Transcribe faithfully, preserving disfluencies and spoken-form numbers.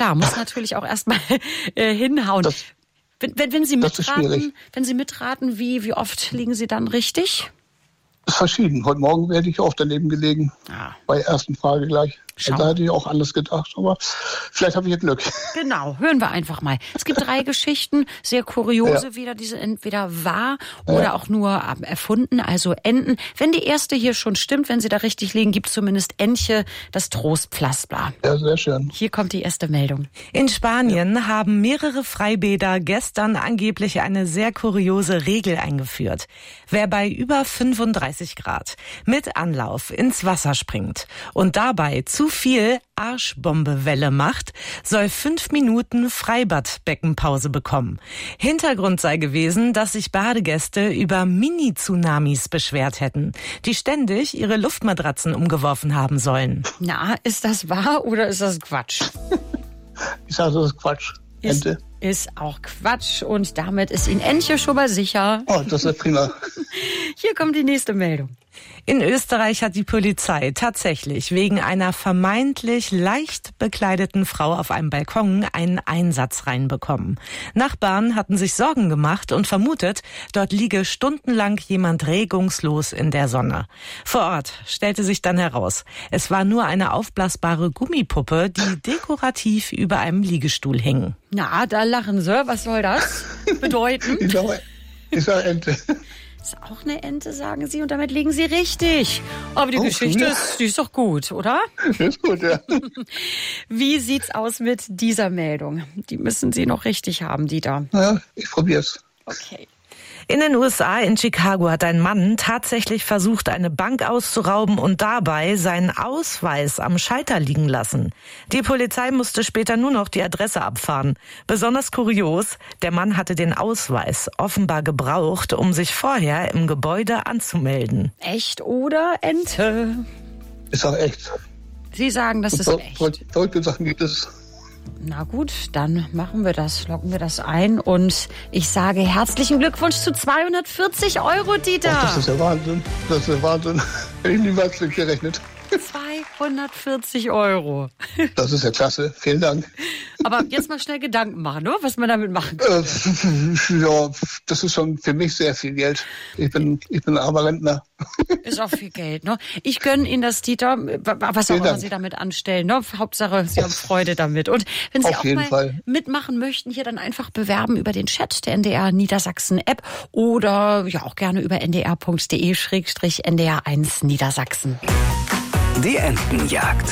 klar, muss natürlich auch erstmal äh, hinhauen. Das, wenn, wenn, wenn Sie das ist schwierig. mitraten, wenn Sie mitraten, wie, wie oft liegen Sie dann richtig? Das ist verschieden. Heute Morgen werde ich auch daneben gelegen. Ah. Bei der ersten Frage gleich. Schau. Da hätte ich auch anders gedacht, aber vielleicht habe ich ja Glück. Genau, hören wir einfach mal. Es gibt drei Geschichten, sehr kuriose, Ja. wieder diese entweder wahr oder Ja. auch nur ähm, erfunden, also Enten. Wenn die erste hier schon stimmt, wenn Sie da richtig liegen, gibt zumindest Entche das Trostpflaster. Ja, sehr schön. Hier kommt die erste Meldung. In Spanien ja. haben mehrere Freibäder gestern angeblich eine sehr kuriose Regel eingeführt. Wer bei über fünfunddreißig Grad mit Anlauf ins Wasser springt und dabei zu viel Arschbombewelle macht, soll fünf Minuten Freibadbeckenpause bekommen. Hintergrund sei gewesen, dass sich Badegäste über Mini-Tsunamis beschwert hätten, die ständig ihre Luftmatratzen umgeworfen haben sollen. Na, ist das wahr oder ist das Quatsch? Ich sage, das ist Quatsch. Ist, Ente. ist auch Quatsch und damit ist Ihnen Entche schon mal sicher. Oh, das ist prima. Hier kommt die nächste Meldung. In Österreich hat die Polizei tatsächlich wegen einer vermeintlich leicht bekleideten Frau auf einem Balkon einen Einsatz reinbekommen. Nachbarn hatten sich Sorgen gemacht und vermutet, dort liege stundenlang jemand regungslos in der Sonne. Vor Ort stellte sich dann heraus, es war nur eine aufblasbare Gummipuppe, die dekorativ über einem Liegestuhl hing. Na, da lachen Sie. Was soll das bedeuten? Ich sage, ich sage Ente. Ist auch eine Ente, sagen Sie, und damit liegen Sie richtig. Aber die Oh, Geschichte ja. ist, die ist doch gut, oder? Ist gut, ja. Wie sieht's aus mit dieser Meldung? Die müssen Sie noch richtig haben, Dieter. Ja, ich probier's. Okay. In den U S A, in Chicago, hat ein Mann tatsächlich versucht, eine Bank auszurauben und dabei seinen Ausweis am Schalter liegen lassen. Die Polizei musste später nur noch die Adresse abfahren. Besonders kurios, der Mann hatte den Ausweis offenbar gebraucht, um sich vorher im Gebäude anzumelden. Echt oder Ente? Ich sage echt. Sie sagen, das ist Ver- echt. ver- Verrückte Sachen gibt es. Na gut, dann machen wir das, loggen wir das ein und ich sage herzlichen Glückwunsch zu zweihundertvierzig Euro, Dieter. Oh, das ist ja Wahnsinn. Das ist ja Wahnsinn. Hätte ich niemals mit gerechnet. zweihundertvierzig Euro. Das ist ja klasse. Vielen Dank. Aber jetzt mal schnell Gedanken machen, ne? Was man damit machen kann. Äh, ja, das ist schon für mich sehr viel Geld. Ich bin, ich bin ein armer Rentner. Ist auch viel Geld, ne? Ich gönne Ihnen das, Dieter, was auch Vielen immer Dank. Sie damit anstellen, ne? Hauptsache, Sie haben Freude damit. Und wenn Sie Auf auch jeden mal Fall. mitmachen möchten, hier dann einfach bewerben über den Chat der N D R Niedersachsen App oder ja auch gerne über n d r punkt d e slash n d r eins Niedersachsen. Die Entenjagd.